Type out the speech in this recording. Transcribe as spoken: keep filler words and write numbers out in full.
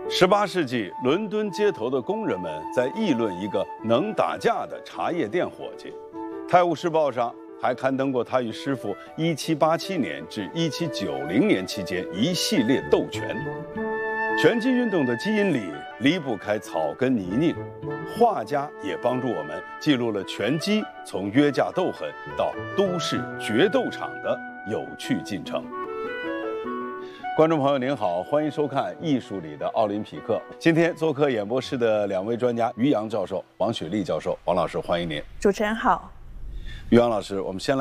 十八世纪，伦敦街头的工人们在议论一个能打架的茶叶店伙计。《泰晤士报》上还刊登过他与师傅一七八七年至一七九零年期间一系列斗拳。拳击运动的基因里离不开草根泥泞，画家也帮助我们记录了拳击从约架斗狠到都市决斗场的有趣进程。观众朋友您好，欢迎收看《艺术里的奥林匹克》。今天做客演播室的两位专家，于洋教授、王雪莉教授。王老师，欢迎您。 主持人好。 于洋老师，我们先来